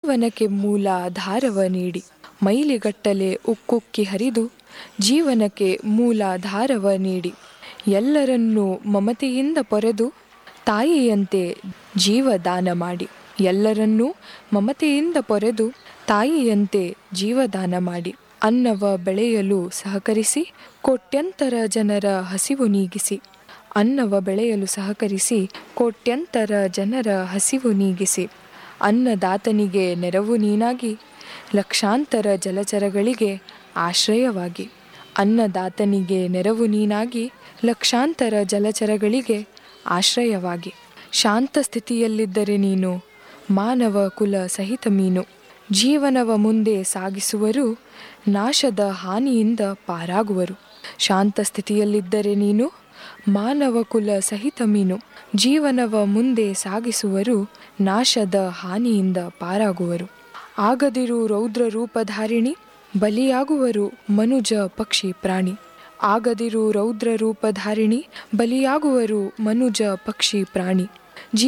ಜೀವನಕ್ಕೆ ಮೂಲಾಧಾರವ ನೀಡಿ ಮೈಲಿಗಟ್ಟಲೆ ಉಕ್ಕುಕ್ಕಿ ಹರಿದು ಜೀವನಕ್ಕೆ ಮೂಲಾಧಾರವ ನೀಡಿ ಎಲ್ಲರನ್ನೂ ಮಮತೆಯಿಂದ ಪೊರೆದು ತಾಯಿಯಂತೆ ಜೀವದಾನ ಮಾಡಿ ಎಲ್ಲರನ್ನೂ ಮಮತೆಯಿಂದ ಪೊರೆದು ತಾಯಿಯಂತೆ ಜೀವದಾನ ಮಾಡಿ ಅನ್ನವ ಬೆಳೆಯಲು ಸಹಕರಿಸಿ ಕೋಟ್ಯಂತರ ಜನರ ಹಸಿವು ನೀಗಿಸಿ ಅನ್ನವ ಬೆಳೆಯಲು ಸಹಕರಿಸಿ ಕೋಟ್ಯಂತರ ಜನರ ಹಸಿವು ನೀಗಿಸಿ ಅನ್ನದಾತನಿಗೆ ನೆರವು ನೀನಾಗಿ ಲಕ್ಷಾಂತರ ಜಲಚರಗಳಿಗೆ ಆಶ್ರಯವಾಗಿ ಅನ್ನದಾತನಿಗೆ ನೆರವು ನೀನಾಗಿ ಲಕ್ಷಾಂತರ ಜಲಚರಗಳಿಗೆ ಆಶ್ರಯವಾಗಿ ಶಾಂತ ಸ್ಥಿತಿಯಲ್ಲಿದ್ದರೆ ನೀನು ಮಾನವ ಕುಲ ಸಹಿತ ಮೀನು ಜೀವನವ ಮುಂದೆ ಸಾಗಿಸುವರು ನಾಶದ ಹಾನಿಯಿಂದ ಪಾರಾಗುವರು ಶಾಂತ ಸ್ಥಿತಿಯಲ್ಲಿದ್ದರೆ ನೀನು ಮಾನವ ಕುಲ ಸಹಿತ ಮೀನು ಜೀವನವ ಮುಂದೆ ಸಾಗಿಸುವರು ನಾಶದ ಹಾನಿಯಿಂದ ಪಾರಾಗುವರು ಆಗದಿರು ರೌದ್ರ ರೂಪಧಾರಿಣಿ ಬಲಿಯಾಗುವರು ಮನುಜ ಪಕ್ಷಿ ಪ್ರಾಣಿ ಆಗದಿರು ರೌದ್ರ ರೂಪಧಾರಿಣಿ ಬಲಿಯಾಗುವರು ಮನುಜ ಪಕ್ಷಿ ಪ್ರಾಣಿ